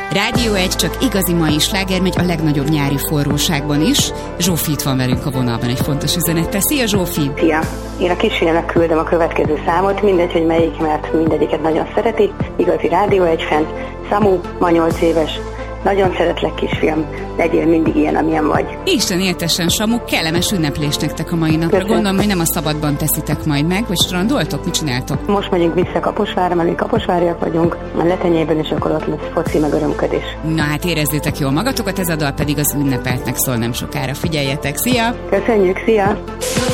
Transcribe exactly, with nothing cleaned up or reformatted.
Rádió egy, csak igazi mai sláger megy a legnagyobb nyári forróságban is. Zsófi itt van velünk a vonalban egy fontos üzenettel. Szia Zsófi! Szia! Én a kisfiamnak küldöm a következő számot, mindegy, hogy melyik, mert mindegyiket nagyon szereti. Igazi Rádió egy fent. Samu, ma nyolc éves. Nagyon szeretlek, kisfiam, legyél mindig ilyen, amilyen vagy. Isten éltessen, Samu, kellemes ünneplés nektek a mai napra. Gondolom, hogy nem a szabadban teszitek majd meg, vagy strandoltok? Mit csináltok? Most megyünk vissza Kaposvárra, mert mi kaposváriak vagyunk, a Letenyében, és akkor ott lesz foci, meg örömködés. Na hát érezzétek jól magatokat, ez a dal pedig az ünnepeltnek szól nem sokára. Figyeljetek, szia! Köszönjük, szia!